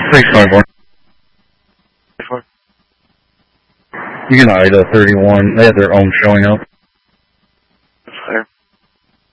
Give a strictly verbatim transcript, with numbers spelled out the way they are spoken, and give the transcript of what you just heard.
Six five one. You can Ida thirty-one. They had their own showing up.